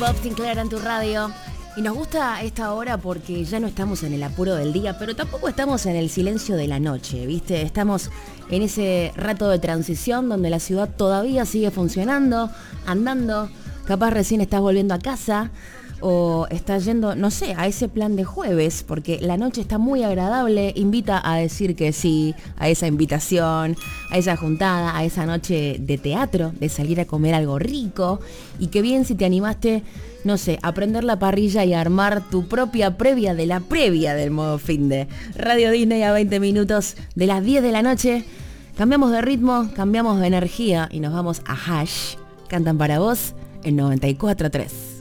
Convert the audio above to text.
Bob Sinclair en tu radio. Y nos gusta esta hora porque ya no estamos en el apuro del día, pero tampoco estamos en el silencio de la noche, ¿viste? Estamos en ese rato de transición donde la ciudad todavía sigue funcionando, andando. Capaz recién estás volviendo a casa o estás yendo, no sé, a ese plan de jueves, porque la noche está muy agradable, invita a decir que sí, a esa invitación, a esa juntada, a esa noche de teatro, de salir a comer algo rico, y qué bien si te animaste, no sé, a prender la parrilla y a armar tu propia previa de la previa del modo finde. Radio Disney a 20 minutos de las 10 de la noche, cambiamos de ritmo, cambiamos de energía y nos vamos a Hash. Cantan para vos en 94.3.